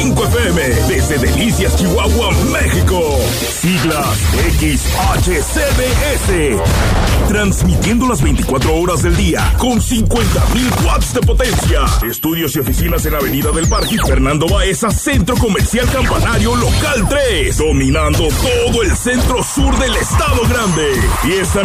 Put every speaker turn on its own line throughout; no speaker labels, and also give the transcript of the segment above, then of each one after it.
104.5 FM, desde Delicias, Chihuahua, México. Siglas XHCBS. Transmitiendo las 24 horas del día, con 50,000 watts de potencia. Estudios y oficinas en Avenida del Parque Fernando Baeza, Centro Comercial Campanario Local 3. Dominando todo el centro sur del Estado Grande. Fiesta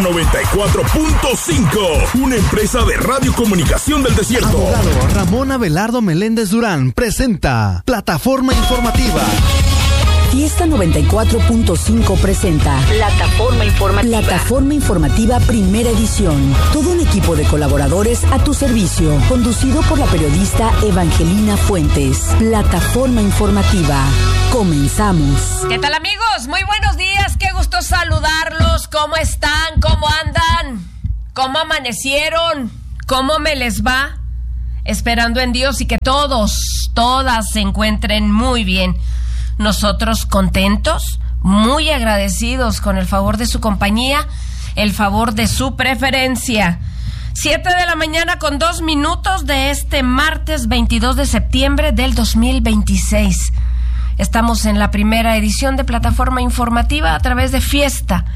94.5. Una empresa de radiocomunicación del desierto.
Abogado Ramón Abelardo Meléndez Durán presenta Plataforma Informativa.
Fiesta 94.5 presenta Plataforma Informativa Primera Edición. Todo un equipo de colaboradores a tu servicio, conducido por la periodista Evangelina Fuentes. Plataforma Informativa. Comenzamos.
¿Qué tal, amigos? Muy buenos días, qué gusto saludarlos. ¿Cómo están? ¿Cómo andan? ¿Cómo amanecieron? ¿Cómo me les va? Esperando en Dios y que todas se encuentren muy bien. Nosotros contentos, muy agradecidos con el favor de su compañía, el favor de su preferencia. 7:02 a.m. de este martes 22 de septiembre del 2026. Estamos en la primera edición de Plataforma Informativa a través de Fiesta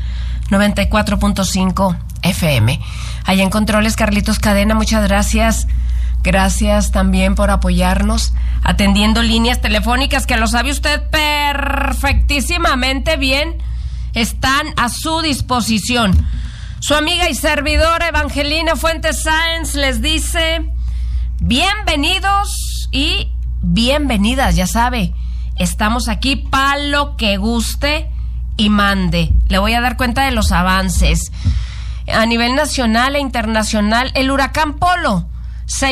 94.5 FM. Allá en Controles, Carlitos Cadena, muchas gracias. Gracias también por apoyarnos, atendiendo líneas telefónicas que lo sabe usted perfectísimamente bien, están a su disposición. Su amiga y servidora Evangelina Fuentes Sáenz les dice bienvenidos y bienvenidas, ya sabe, estamos aquí para lo que guste y mande. Le voy a dar cuenta de los avances. A nivel nacional e internacional, el huracán Polo se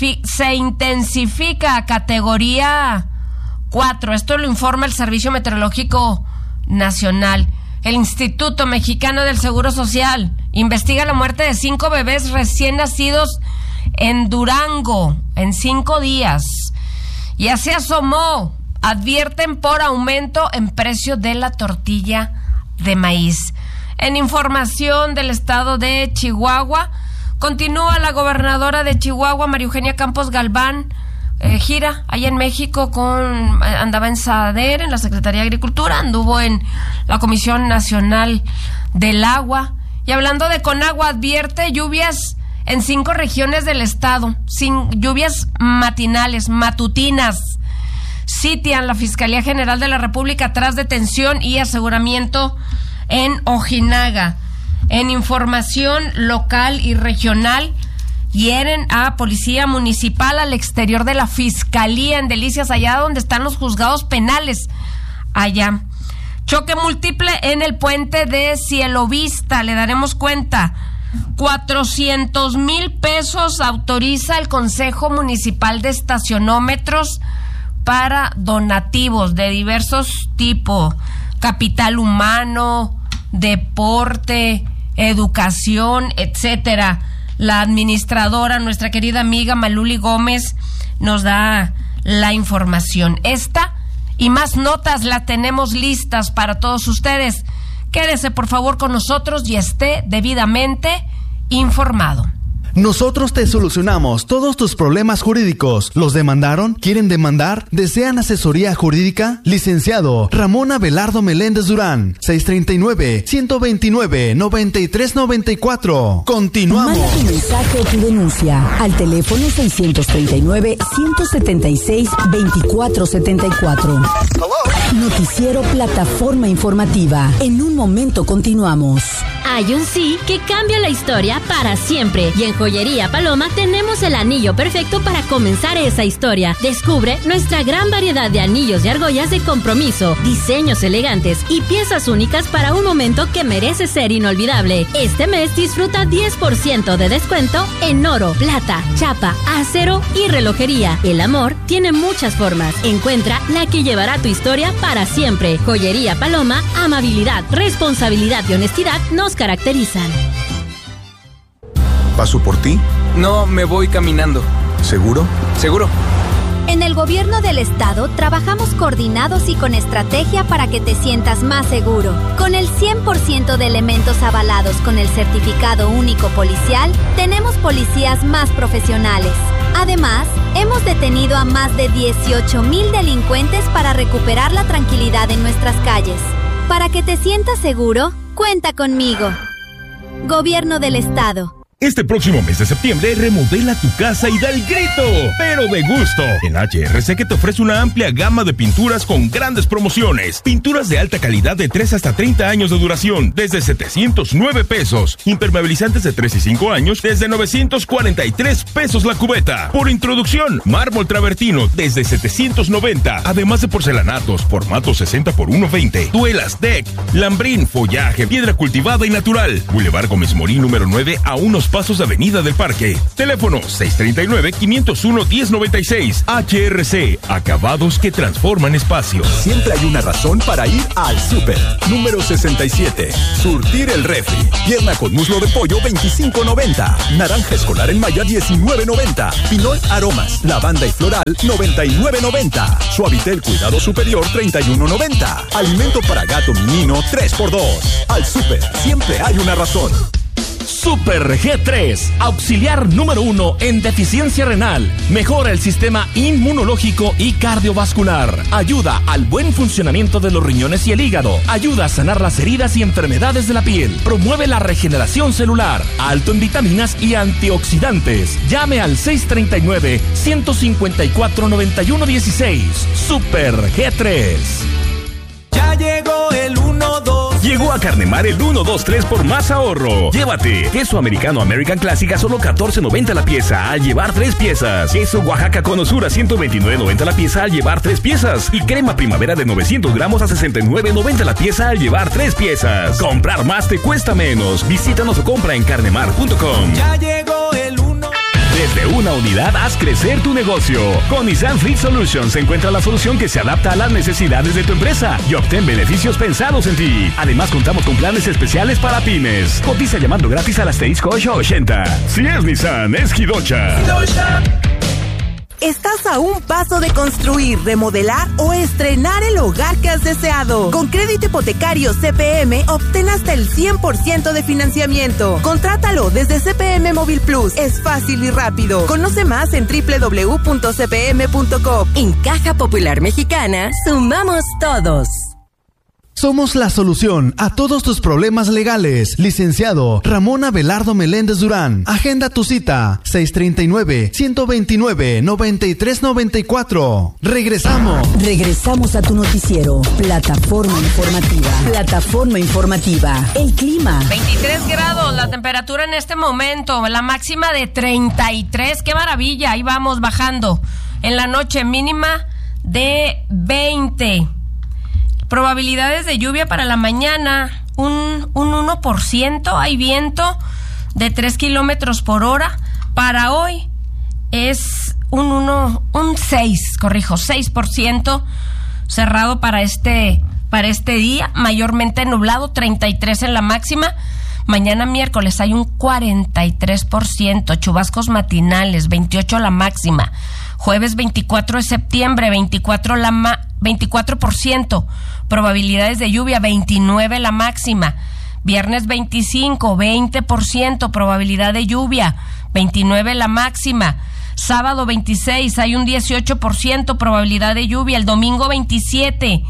intensifica a categoría 4. Esto lo informa el Servicio Meteorológico Nacional. El Instituto Mexicano del Seguro Social investiga la muerte de 5 bebés recién nacidos en Durango en 5 días. Ya se asomó. Advierten por aumento en precio de la tortilla de maíz. En información del estado de Chihuahua, continúa la gobernadora de Chihuahua, María Eugenia Campos Galván, gira allá en México, andaba en SADER, en la Secretaría de Agricultura, anduvo en la Comisión Nacional del Agua. Y hablando de Conagua, advierte lluvias en 5 regiones del estado, lluvias matutinas. Sitian la Fiscalía General de la República tras detención y aseguramiento en Ojinaga. En información local y regional, hieren a policía municipal al exterior de la Fiscalía en Delicias, allá donde están los juzgados penales. Allá. Choque múltiple en el puente de Cielovista, le daremos cuenta. 400,000 pesos autoriza el Consejo Municipal de Estacionómetros para donativos de diversos tipos. Capital humano, deporte, educación, etcétera. La administradora, nuestra querida amiga Maluli Gómez, nos da la información. Esta y más notas la tenemos listas para todos ustedes. Quédese por favor con nosotros y esté debidamente informado.
Nosotros te solucionamos todos tus problemas jurídicos. ¿Los demandaron? ¿Quieren demandar? ¿Desean asesoría jurídica? Licenciado Ramón Abelardo Meléndez Durán, 639-123-9394. Continuamos.
Manda tu mensaje o tu denuncia al teléfono 639-176-2474. Noticiero Plataforma Informativa. En un momento continuamos.
Hay un sí que cambia la historia para siempre. Y en Joyería Paloma tenemos el anillo perfecto para comenzar esa historia. Descubre nuestra gran variedad de anillos y argollas de compromiso, diseños elegantes y piezas únicas para un momento que merece ser inolvidable. Este mes disfruta 10% de descuento en oro, plata, chapa, acero y relojería. El amor tiene muchas formas. Encuentra la que llevará tu historia para siempre. Joyería Paloma, amabilidad, responsabilidad y honestidad nos caracterizan.
¿Paso por ti?
No, me voy caminando.
¿Seguro?
Seguro.
En el gobierno del estado trabajamos coordinados y con estrategia para que te sientas más seguro. Con el 100% de elementos avalados con el certificado único policial, tenemos policías más profesionales. Además, hemos detenido a más de 18,000 delincuentes para recuperar la tranquilidad en nuestras calles. Para que te sientas seguro, cuenta conmigo. Gobierno del Estado.
Este próximo mes de septiembre, remodela tu casa y da el grito, pero de gusto. En HRC que te ofrece una amplia gama de pinturas con grandes promociones. Pinturas de alta calidad de 3 hasta 30 años de duración, desde 709 pesos. Impermeabilizantes de 3 y 5 años, desde 943 pesos la cubeta. Por introducción, mármol travertino, desde 790. Además de porcelanatos, formato 60 por 1.20. Duelas, deck, lambrín, follaje, piedra cultivada y natural. Boulevard Gómez Morín, número 9, a unos pasos de Avenida del Parque. Teléfono 639-501-1096. HRC, acabados que transforman espacios.
Siempre hay una razón para ir al súper. Número 67. Surtir el refri. Pierna con muslo de pollo, 25.90. Naranja escolar en Maya, 19.90. Pinol aromas, lavanda y floral, 99.90. Suavitel cuidado superior, 31.90. Alimento para gato menino, 3x2. Al súper, siempre hay una razón.
Super G3, auxiliar número 1 en deficiencia renal. Mejora el sistema inmunológico y cardiovascular. Ayuda al buen funcionamiento de los riñones y el hígado. Ayuda a sanar las heridas y enfermedades de la piel. Promueve la regeneración celular. Alto en vitaminas y antioxidantes. Llame al 639-154-9116. Super G3.
Ya llegó el 1-2.
Llegó a Carnemar el 1-2-3 por más ahorro. Llévate queso americano American Classic a solo $14.90 la pieza al llevar 3 piezas. Queso Oaxaca Conosura 129.90 la pieza al llevar 3 piezas. Y crema primavera de 900 gramos a 69.90 la pieza al llevar 3 piezas. Comprar más te cuesta menos. Visítanos o compra en carnemar.com.
Ya llegó el 1.
Desde una unidad haz crecer tu negocio. Con Nissan Fleet Solutions encuentra la solución que se adapta a las necesidades de tu empresa y obtén beneficios pensados en ti. Además contamos con planes especiales para pymes. Cotiza llamando gratis al asterisco 880. Si es Nissan, es Hidocha.
Estás a un paso de construir, remodelar o estrenar el hogar que has deseado. Con crédito hipotecario CPM, obtén hasta el 100% de financiamiento. Contrátalo desde CPM Móvil Plus. Es fácil y rápido. Conoce más en www.cpm.com.
En Caja Popular Mexicana, sumamos todos.
Somos la solución a todos tus problemas legales. Licenciado Ramón Abelardo Meléndez Durán. Agenda tu cita. 639-129-9394. Regresamos
a tu noticiero. Plataforma informativa. El clima.
23 grados la temperatura en este momento. La máxima de 33. ¡Qué maravilla! Ahí vamos bajando. En la noche mínima de 20. Probabilidades de lluvia para la mañana, un 1%, hay viento de 3 kilómetros por hora. Para hoy es un 6% cerrado para este día, mayormente nublado, 33 en la máxima. Mañana miércoles hay un 43%, chubascos matinales, 28 la máxima. Jueves 24 de septiembre, 24%, probabilidades de lluvia, 29 la máxima. Viernes 25, 20%, probabilidad de lluvia, 29 la máxima. Sábado 26, hay un 18%, probabilidad de lluvia. El domingo 27,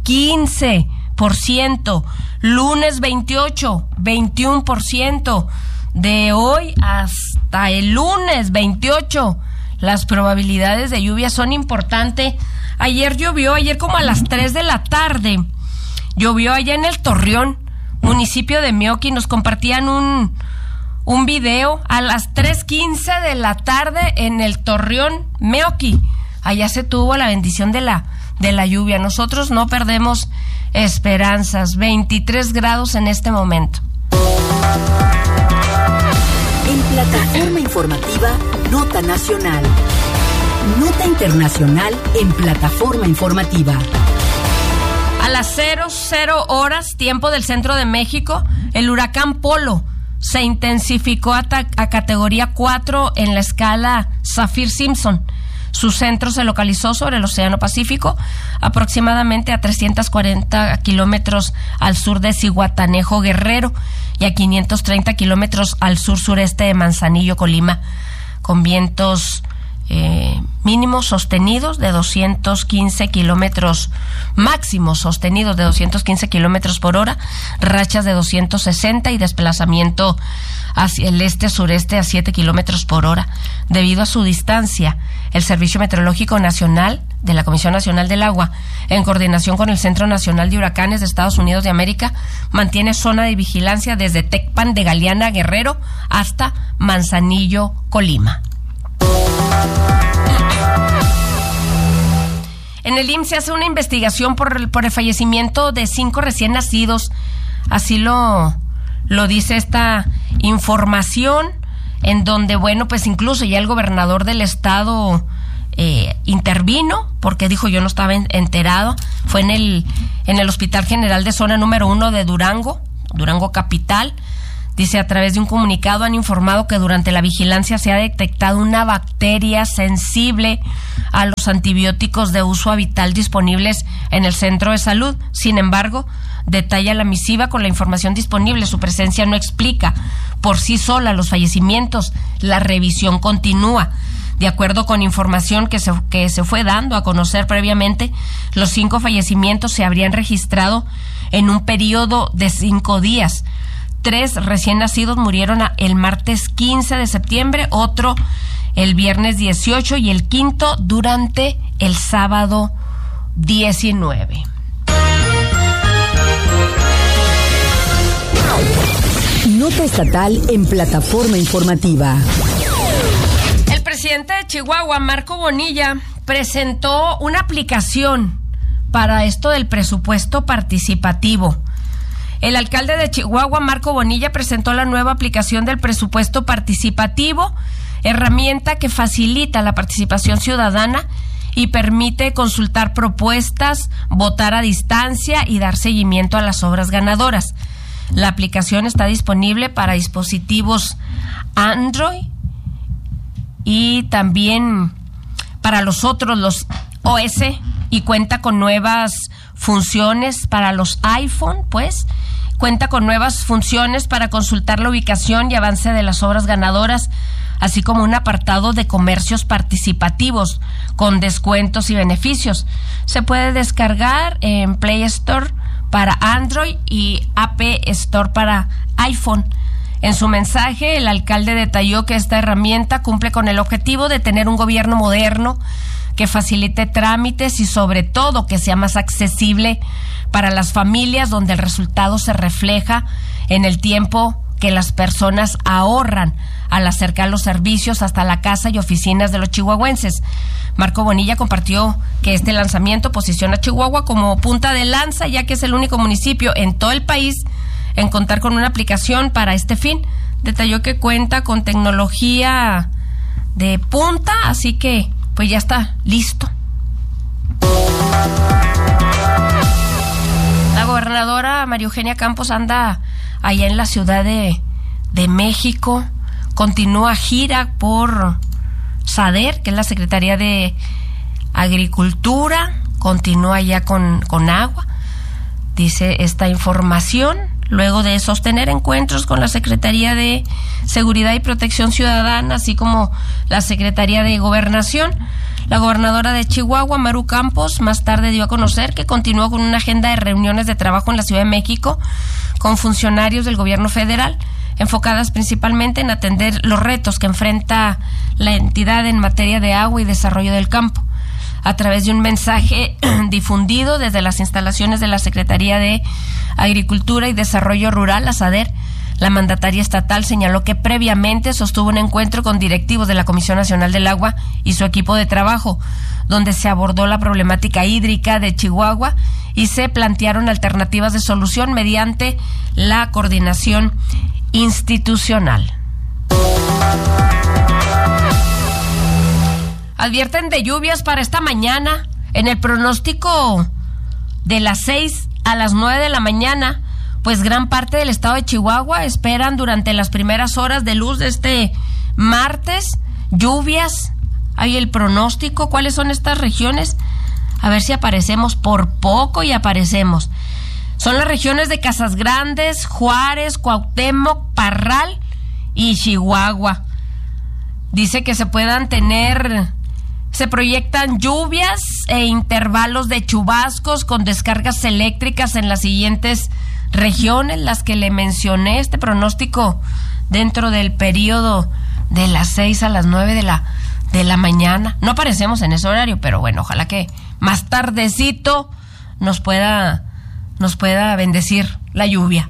15%. Lunes 28, 21%. De hoy hasta el lunes 28, las probabilidades de lluvia son importantes. Ayer llovió, como a las 3 de la tarde. Llovió allá en el Torreón, municipio de Meoqui. Nos compartían un video a las 3:15 de la tarde en el Torreón, Meoqui. Allá se tuvo la bendición de la lluvia. Nosotros no perdemos esperanzas. 23 grados en este momento.
En Plataforma Informativa, Nota Nacional. Nota Internacional en Plataforma Informativa.
A las 00 horas, tiempo del centro de México, el huracán Polo se intensificó a categoría 4 en la escala Saffir-Simpson. Su centro se localizó sobre el Océano Pacífico, aproximadamente a 340 kilómetros al sur de Zihuatanejo, Guerrero, y a 530 kilómetros al sur-sureste de Manzanillo, Colima, con vientos mínimos sostenidos de 215 kilómetros, máximos sostenidos de 215 kilómetros por hora, rachas de 260 y desplazamiento hacia el este-sureste a 7 kilómetros por hora. Debido a su distancia, el Servicio Meteorológico Nacional de la Comisión Nacional del Agua, en coordinación con el Centro Nacional de Huracanes de Estados Unidos de América, mantiene zona de vigilancia desde Tecpan de Galeana, Guerrero, hasta Manzanillo, Colima. En el IMSS se hace una investigación por el fallecimiento de 5 recién nacidos. Así lo dice esta información, en donde, bueno, pues incluso ya el gobernador del estado intervino, porque dijo: yo no estaba enterado. Fue en el Hospital General de Zona número 1 de Durango Capital. Dice: a través de un comunicado han informado que durante la vigilancia se ha detectado una bacteria sensible a los antibióticos de uso habitual disponibles en el centro de salud. Sin embargo, detalla la misiva, con la información disponible, su presencia no explica por sí sola los fallecimientos. La revisión continúa. De acuerdo con información que se fue dando a conocer previamente, los 5 fallecimientos se habrían registrado en un periodo de 5 días. 3 recién nacidos murieron el martes 15 de septiembre, otro el viernes 18 y el quinto durante el sábado 19.
Nota estatal en plataforma informativa.
El presidente de Chihuahua, Marco Bonilla, presentó una aplicación para esto del presupuesto participativo. El alcalde de Chihuahua, Marco Bonilla, presentó la nueva aplicación del presupuesto participativo, herramienta que facilita la participación ciudadana y permite consultar propuestas, votar a distancia y dar seguimiento a las obras ganadoras. La aplicación está disponible para dispositivos Android y también para los OS, y cuenta con nuevas funciones para los iPhone, cuenta con nuevas funciones para consultar la ubicación y avance de las obras ganadoras, así como un apartado de comercios participativos con descuentos y beneficios. Se puede descargar en Play Store para Android y App Store para iPhone. En su mensaje, el alcalde detalló que esta herramienta cumple con el objetivo de tener un gobierno moderno que facilite trámites y, sobre todo, que sea más accesible para las familias, donde el resultado se refleja en el tiempo que las personas ahorran al acercar los servicios hasta la casa y oficinas de los chihuahuenses. Marco Bonilla compartió que este lanzamiento posiciona a Chihuahua como punta de lanza, ya que es el único municipio en todo el país en contar con una aplicación para este fin. Detalló que cuenta con tecnología de punta, así que pues ya está listo. La gobernadora María Eugenia Campos anda allá en la Ciudad de México. Continúa gira por SADER, que es la Secretaría de Agricultura. Continúa ya con agua, dice esta información, luego de sostener encuentros con la Secretaría de Seguridad y Protección Ciudadana, así como la Secretaría de Gobernación. La gobernadora de Chihuahua, Maru Campos, más tarde dio a conocer que continuó con una agenda de reuniones de trabajo en la Ciudad de México con funcionarios del gobierno federal, enfocadas principalmente en atender los retos que enfrenta la entidad en materia de agua y desarrollo del campo. A través de un mensaje difundido desde las instalaciones de la Secretaría de Agricultura y Desarrollo Rural, la SADER, la mandataria estatal señaló que previamente sostuvo un encuentro con directivos de la Comisión Nacional del Agua y su equipo de trabajo, donde se abordó la problemática hídrica de Chihuahua y se plantearon alternativas de solución mediante la coordinación institucional. Advierten de lluvias para esta mañana. En el pronóstico de las 6 a las 9 de la mañana, pues gran parte del estado de Chihuahua esperan durante las primeras horas de luz de este martes lluvias. Hay el pronóstico. ¿Cuáles son estas regiones? A ver si aparecemos, por poco y aparecemos. Son las regiones de Casas Grandes, Juárez, Cuauhtémoc, Parral y Chihuahua. dice que se proyectan lluvias e intervalos de chubascos con descargas eléctricas en las siguientes regiones, las que le mencioné. Este pronóstico dentro del periodo de las 6 a las 9 de la mañana. No aparecemos en ese horario, pero bueno, ojalá que más tardecito nos pueda bendecir la lluvia.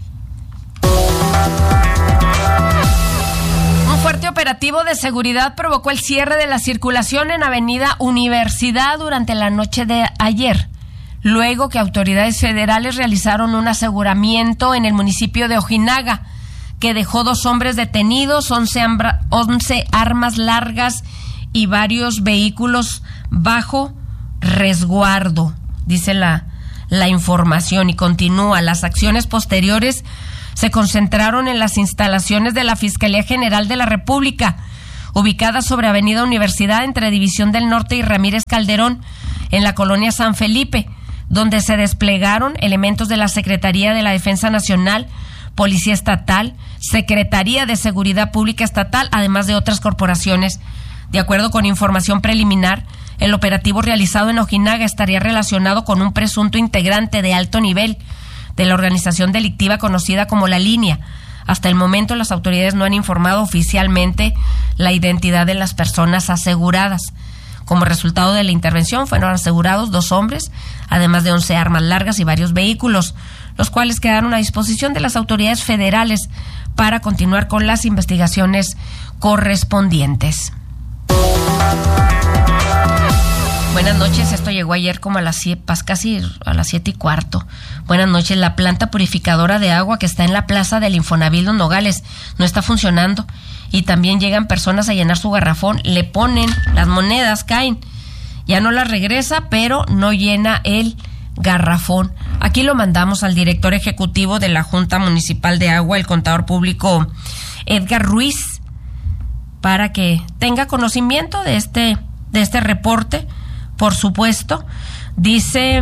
Un fuerte operativo de seguridad provocó el cierre de la circulación en Avenida Universidad durante la noche de ayer, luego que autoridades federales realizaron un aseguramiento en el municipio de Ojinaga, que dejó 2 hombres detenidos, 11 armas largas y varios vehículos bajo resguardo, dice la información, y continúa. Las acciones posteriores se concentraron en las instalaciones de la Fiscalía General de la República, ubicadas sobre Avenida Universidad entre División del Norte y Ramírez Calderón, en la colonia San Felipe, donde se desplegaron elementos de la Secretaría de la Defensa Nacional, Policía Estatal, Secretaría de Seguridad Pública Estatal, además de otras corporaciones. De acuerdo con información preliminar, el operativo realizado en Ojinaga estaría relacionado con un presunto integrante de alto nivel de la organización delictiva conocida como La Línea. Hasta el momento, las autoridades no han informado oficialmente la identidad de las personas aseguradas. Como resultado de la intervención, fueron asegurados 2 hombres, además de 11 armas largas y varios vehículos, los cuales quedaron a disposición de las autoridades federales para continuar con las investigaciones correspondientes. Buenas noches, esto llegó ayer como a las 7:15. Buenas noches, la planta purificadora de agua que está en la plaza del Infonavit Los Nogales no está funcionando y también llegan personas a llenar su garrafón, le ponen las monedas, caen, ya no las regresa, pero no llena el garrafón. Aquí lo mandamos al director ejecutivo de la Junta Municipal de Agua, el contador público Edgar Ruiz, para que tenga conocimiento de este reporte. Por supuesto, dice,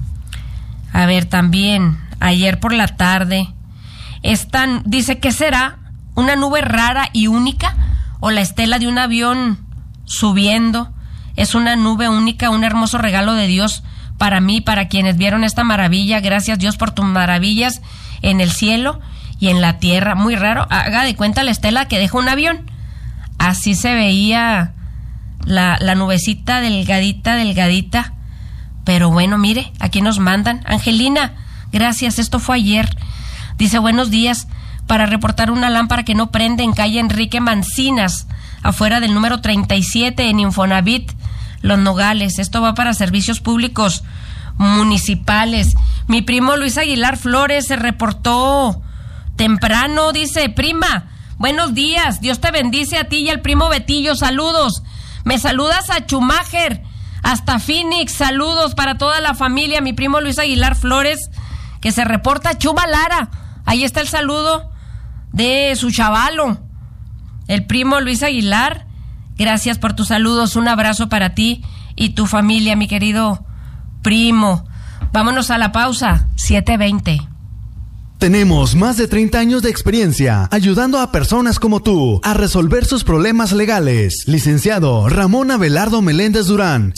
también ayer por la tarde, dice que será una nube rara y única o la estela de un avión subiendo. Es una nube única, un hermoso regalo de Dios para mí, para quienes vieron esta maravilla. Gracias, Dios, por tus maravillas en el cielo y en la tierra. Muy raro, haga de cuenta la estela que deja un avión. Así se veía la nubecita delgadita, pero bueno, mire, aquí nos mandan. Angelina, gracias, esto fue ayer. Dice, buenos días, para reportar una lámpara que no prende en calle Enrique Mancinas, afuera del número 37 en Infonavit Los Nogales. Esto va para servicios públicos municipales. Mi primo Luis Aguilar Flores se reportó temprano, dice, prima, buenos días, Dios te bendice a ti y al primo Betillo, saludos. Me saludas a Schumacher, hasta Phoenix, saludos para toda la familia, mi primo Luis Aguilar Flores, que se reporta. Chuma Lara, ahí está el saludo de su chavalo, el primo Luis Aguilar. Gracias por tus saludos, un abrazo para ti y tu familia, mi querido primo. Vámonos a la pausa, 7:20.
Tenemos más de 30 años de experiencia ayudando a personas como tú a resolver sus problemas legales. Licenciado Ramón Abelardo Meléndez Durán,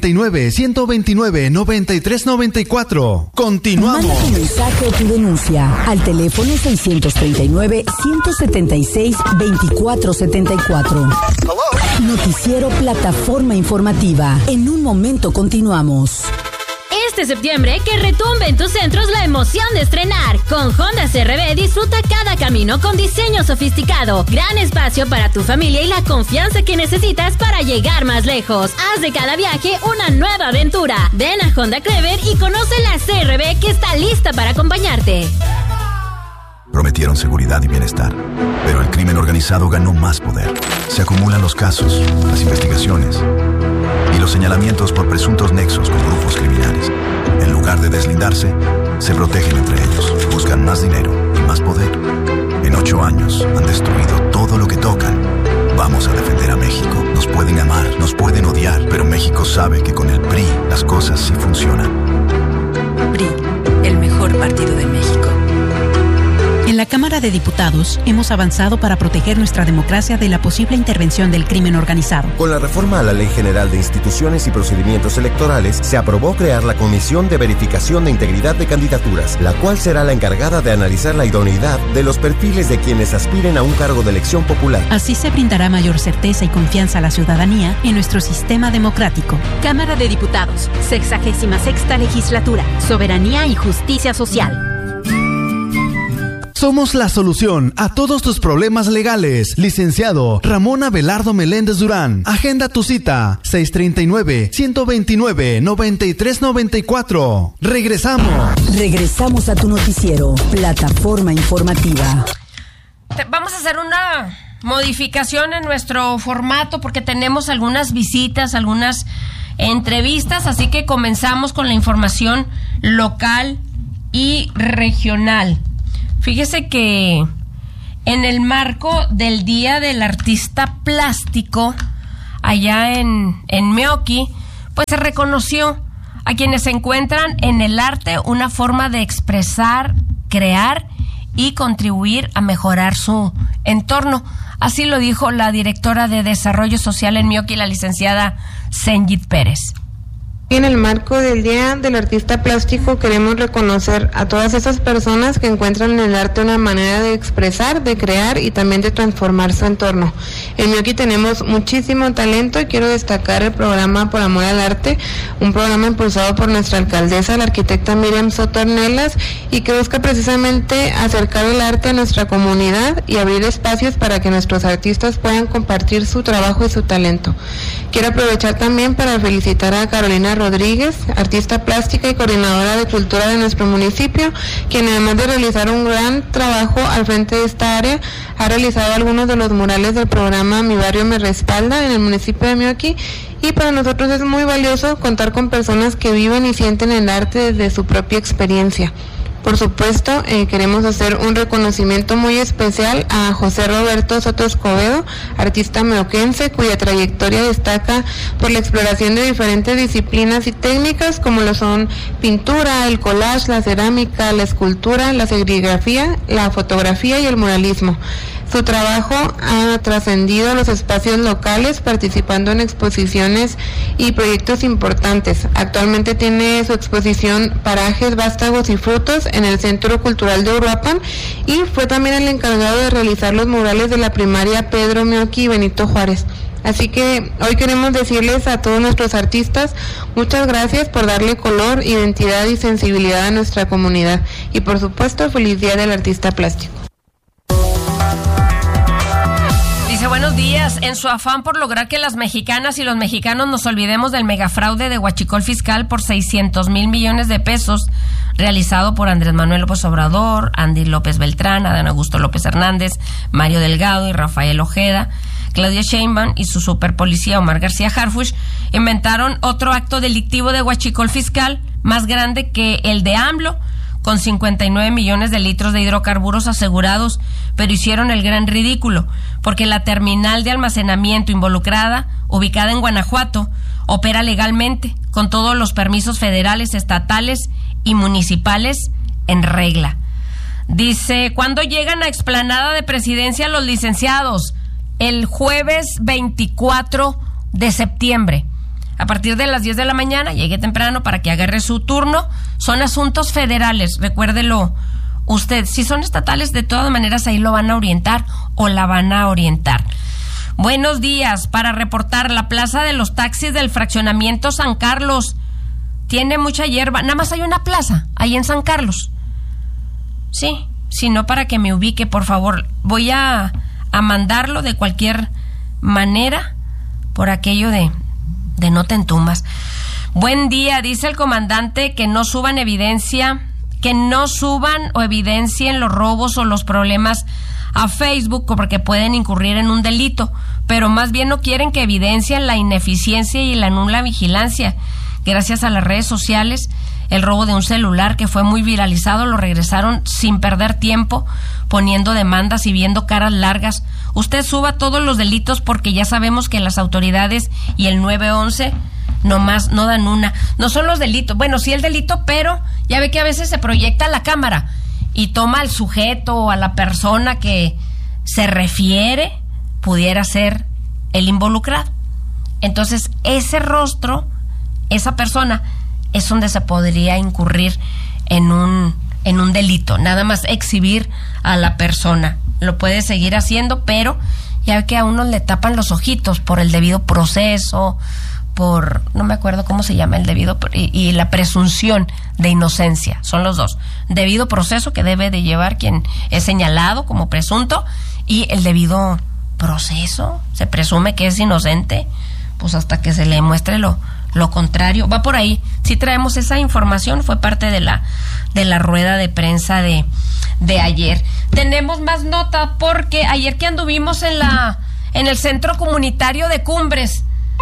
639-129-9394. Continuamos.
Manda tu mensaje o tu denuncia al teléfono 639-176-2474. Noticiero Plataforma Informativa. En un momento continuamos.
Este septiembre, que retumbe en tus centros la emoción de estrenar. Con Honda CR-V disfruta cada camino con diseño sofisticado, gran espacio para tu familia y la confianza que necesitas para llegar más lejos. Haz de cada viaje una nueva aventura. Ven a Honda Clever y conoce la CR-V que está lista para acompañarte.
Prometieron seguridad y bienestar, pero el crimen organizado ganó más poder. Se acumulan los casos, las investigaciones y los señalamientos por presuntos nexos con grupos criminales. En lugar de deslindarse, se protegen entre ellos, buscan más dinero y más poder. En 8 años han destruido todo lo que tocan. Vamos a defender a México. Nos pueden amar, nos pueden odiar, pero México sabe que con el PRI las cosas sí funcionan.
PRI, el mejor partido de México.
En
En la Cámara de Diputados hemos avanzado para proteger nuestra democracia de la posible intervención del crimen organizado.
Con la reforma a la Ley General de Instituciones y Procedimientos Electorales, se aprobó crear la Comisión de Verificación de Integridad de Candidaturas, la cual será la encargada de analizar la idoneidad de los perfiles de quienes aspiren a un cargo de elección popular.
Así se brindará mayor certeza y confianza a la ciudadanía en nuestro sistema democrático.
Cámara de Diputados, 66ª Legislatura, Soberanía y Justicia Social.
Somos la solución a todos tus problemas legales. Licenciado Ramón Abelardo Meléndez Durán. Agenda tu cita. 639-129-9394. Regresamos
a tu noticiero, Plataforma Informativa.
Vamos a hacer una modificación en nuestro formato porque tenemos algunas visitas, algunas entrevistas, así que comenzamos con la información local y regional. Fíjese que en el marco del Día del Artista Plástico, allá en Meoqui, pues se reconoció a quienes encuentran en el arte una forma de expresar, crear y contribuir a mejorar su entorno. Así lo dijo la directora de Desarrollo Social en Meoqui, la licenciada Senjit Pérez.
En el marco del Día del Artista Plástico queremos reconocer a todas esas personas que encuentran en el arte una manera de expresar, de crear y también de transformar su entorno. En Meoqui tenemos muchísimo talento y quiero destacar el programa Por Amor al Arte, un programa impulsado por nuestra alcaldesa, la arquitecta Miriam Soto Ornelas, y que busca precisamente acercar el arte a nuestra comunidad y abrir espacios para que nuestros artistas puedan compartir su trabajo y su talento. Quiero aprovechar también para felicitar a Carolina Rodríguez, artista plástica y coordinadora de cultura de nuestro municipio, quien además de realizar un gran trabajo al frente de esta área, ha realizado algunos de los murales del programa Mi Barrio Me Respalda en el municipio de Meoqui, y para nosotros es muy valioso contar con personas que viven y sienten el arte desde su propia experiencia. Por supuesto, queremos hacer un reconocimiento muy especial a José Roberto Soto Escobedo, artista meoquense, cuya trayectoria destaca por la exploración de diferentes disciplinas y técnicas como lo son pintura, el collage, la cerámica, la escultura, la serigrafía, la fotografía y el muralismo. Su trabajo ha trascendido a los espacios locales, participando en exposiciones y proyectos importantes. Actualmente tiene su exposición Parajes, Vástagos y Frutos en el Centro Cultural de Uruapan, y fue también el encargado de realizar los murales de la primaria Pedro Meoqui y Benito Juárez. Así que hoy queremos decirles a todos nuestros artistas, muchas gracias por darle color, identidad y sensibilidad a nuestra comunidad. Y por supuesto, feliz Día del Artista Plástico.
Dice, buenos días. En su afán por lograr que las mexicanas y los mexicanos nos olvidemos del megafraude de huachicol fiscal por 600,000 millones de pesos realizado por Andrés Manuel López Obrador, Andy López Beltrán, Adán Augusto López Hernández, Mario Delgado y Rafael Ojeda, Claudia Sheinbaum y su superpolicía Omar García Harfuch inventaron otro acto delictivo de huachicol fiscal más grande que el de AMLO, con 59 millones de litros de hidrocarburos asegurados, pero hicieron el gran ridículo, porque la terminal de almacenamiento involucrada, ubicada en Guanajuato, opera legalmente, con todos los permisos federales, estatales y municipales en regla. Dice, ¿cuándo llegan a Explanada de Presidencia los licenciados? El jueves 24 de septiembre. A partir de las 10 de la mañana, llegue temprano para que agarre su turno. Son asuntos federales, recuérdelo usted. Si son estatales, de todas maneras ahí lo van a orientar o la van a orientar. Buenos días, para reportar, la plaza de los taxis del fraccionamiento San Carlos tiene mucha hierba. Nada más hay una plaza ahí en San Carlos. Sí, si no, para que me ubique, por favor. Voy a mandarlo de cualquier manera por aquello de no te entumas. Buen día, dice el comandante que no suban o evidencien los robos o los problemas a Facebook porque pueden incurrir en un delito, pero más bien no quieren que evidencien la ineficiencia y la nula vigilancia. Gracias a las redes sociales, el robo de un celular que fue muy viralizado lo regresaron sin perder tiempo, poniendo demandas y viendo caras largas. Usted suba todos los delitos porque ya sabemos que las autoridades y el 911 nomás no dan una. No son los delitos, bueno, sí el delito, pero ya ve que a veces se proyecta la cámara y toma al sujeto o a la persona que se refiere, pudiera ser el involucrado. Entonces, ese rostro, esa persona, es donde se podría incurrir en un delito. Nada más exhibir a la persona. Lo puede seguir haciendo, pero ya que a uno le tapan los ojitos por el debido proceso, por, no me acuerdo cómo se llama el debido, y la presunción de inocencia, son los dos. Debido proceso que debe de llevar quien es señalado como presunto, y el debido proceso, se presume que es inocente, pues hasta que se le muestre lo contrario. Va por ahí. Sí traemos esa información, fue parte de la rueda de prensa de ayer. Tenemos más nota porque ayer que anduvimos en el centro comunitario de Cumbres,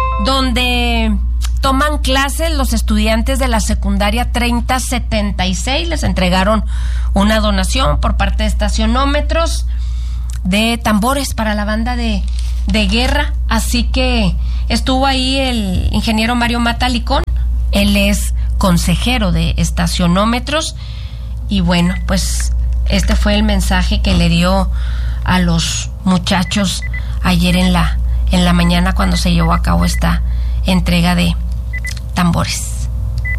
donde toman clases los estudiantes de la secundaria 3076, les entregaron una donación por parte de Estacionómetros de tambores para la banda de guerra, así que estuvo ahí el ingeniero Mario Matalicón, él es consejero de Estacionómetros, y bueno, pues este fue el mensaje que le dio a los muchachos ayer en la mañana cuando se llevó a cabo esta entrega de tambores.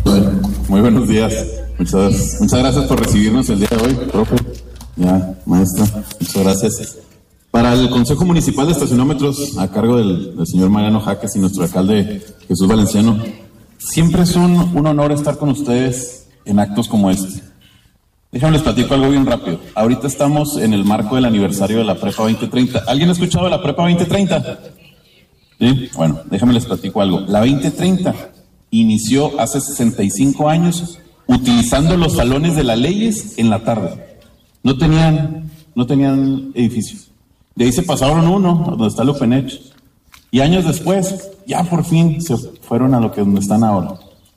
Muy buenos días, muchas gracias por recibirnos el día de hoy, profe, ya, maestra, muchas gracias. Para el Consejo Municipal de Estacionómetros, a cargo del señor Mariano Jaques y nuestro alcalde Jesús Valenciano, siempre es un honor estar con ustedes en actos como este. Déjenme les platico algo bien rápido. Ahorita estamos en el marco del aniversario de la Prepa 2030. ¿Alguien ha escuchado de la Prepa 2030? ¿Sí? Bueno, déjenme les platico algo. La 2030 inició hace 65 años utilizando los salones de las leyes en la tarde. No tenían edificios. De ahí se pasaron uno, donde está el Openech. Y años después, ya por fin se fueron a donde están ahora.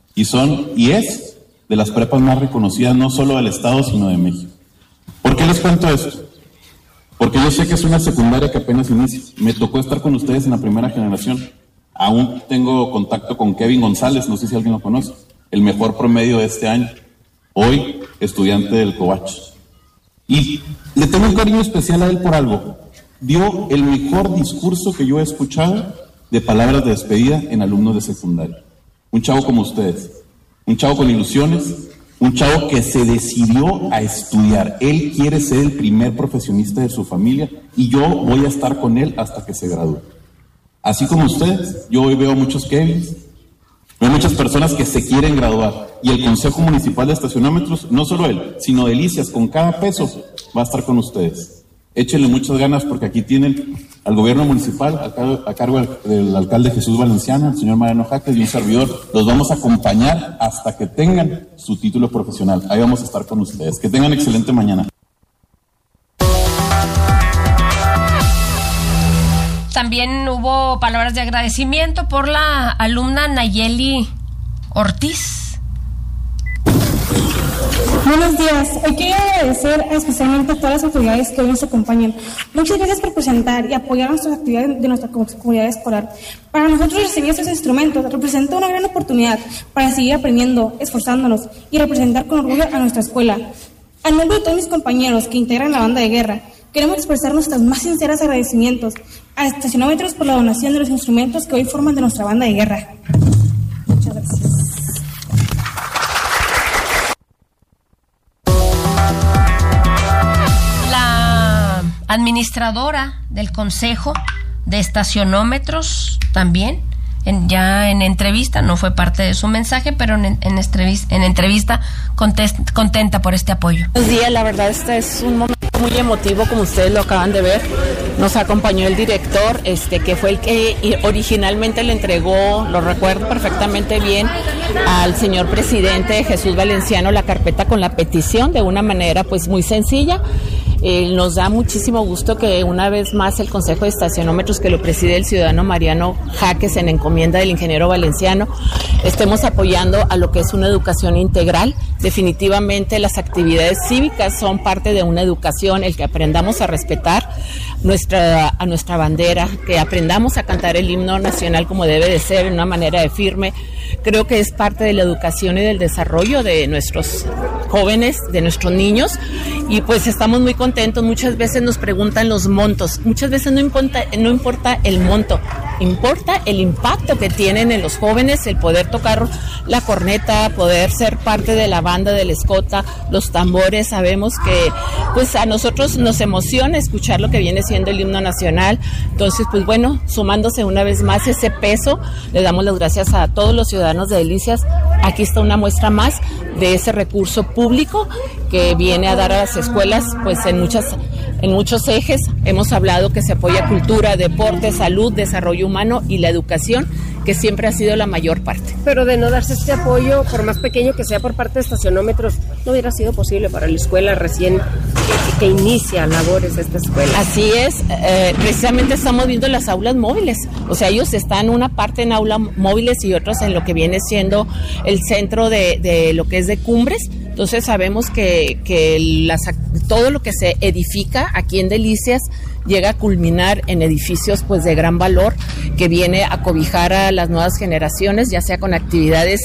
Y es de las prepas más reconocidas, no solo del Estado, sino de México. ¿Por qué les cuento esto? Porque yo sé que es una secundaria que apenas inicia. Me tocó estar con ustedes en la primera generación. Aún tengo contacto con Kevin González, no sé si alguien lo conoce, el mejor promedio de este año. Hoy, estudiante del Covach. Y le tengo un cariño especial a él por algo. Dio el mejor discurso que yo he escuchado de palabras de despedida en alumnos de secundaria. Un chavo como ustedes, un chavo con ilusiones, un chavo que se decidió a estudiar. Él quiere ser el primer profesionista de su familia y yo voy a estar con él hasta que se gradúe. Así como ustedes, yo hoy veo muchos Kevins, veo muchas personas que se quieren graduar y el Consejo Municipal de Estacionómetros, no solo él, sino Delicias, con cada peso va a estar con ustedes. Échenle muchas ganas porque aquí tienen al gobierno municipal a cargo del alcalde Jesús Valenciano, el señor Mariano Jaques y un servidor. Los vamos a acompañar hasta que tengan su título profesional. Ahí vamos a estar con ustedes. Que tengan excelente mañana.
También hubo palabras de agradecimiento por la alumna Nayeli Ortiz.
Buenos días. Hoy quiero agradecer especialmente a todas las autoridades que hoy nos acompañan. Muchas gracias por presentar y apoyar nuestras actividades de nuestra comunidad escolar. Para nosotros recibir estos instrumentos representa una gran oportunidad para seguir aprendiendo, esforzándonos y representar con orgullo a nuestra escuela. A nombre de todos mis compañeros que integran la banda de guerra, queremos expresar nuestros más sinceros agradecimientos a Estacionómetros por la donación de los instrumentos que hoy forman de nuestra banda de guerra. Muchas gracias.
Administradora del Consejo de Estacionómetros también, ya en entrevista, no fue parte de su mensaje, pero en entrevista contenta por este apoyo.
Buenos días, la verdad este es un momento muy emotivo, como ustedes lo acaban de ver. Nos acompañó el director, que fue el que originalmente le entregó, lo recuerdo perfectamente bien, al señor presidente Jesús Valenciano la carpeta con la petición de una manera pues muy sencilla. Nos da muchísimo gusto que una vez más el Consejo de Estacionómetros, que lo preside el ciudadano Mariano Jaques en encomienda del ingeniero Valenciano, estemos apoyando a lo que es una educación integral. Definitivamente las actividades cívicas son parte de una educación, el que aprendamos a respetar a nuestra bandera, que aprendamos a cantar el himno nacional como debe de ser, de una manera firme, creo que es parte de la educación y del desarrollo de nuestros jóvenes, de nuestros niños, y pues estamos muy contentos. Muchas veces nos preguntan los montos, muchas veces no importa el monto, importa el impacto que tienen en los jóvenes, el poder tocar la corneta, poder ser parte de la banda de la escota, los tambores. Sabemos que pues a nosotros nos emociona escuchar lo que viene siendo el himno nacional. Entonces, pues bueno, sumándose una vez más ese peso, le damos las gracias a todos los ciudadanos de Delicias. Aquí está una muestra más de ese recurso público que viene a dar a las escuelas pues en muchos ejes. Hemos hablado que se apoya cultura, deporte, salud, desarrollo humano y la educación, que siempre ha sido la mayor parte.
Pero de no darse este apoyo, por más pequeño que sea por parte de estacionómetros, no hubiera sido posible para la escuela recién que inicia labores de esta escuela.
Así es, precisamente estamos viendo las aulas móviles, o sea, ellos están una parte en aulas móviles y otros en lo que viene siendo el centro de lo que es de Cumbres. Entonces sabemos que todo lo que se edifica aquí en Delicias llega a culminar en edificios pues de gran valor, que viene a cobijar a las nuevas generaciones, ya sea con actividades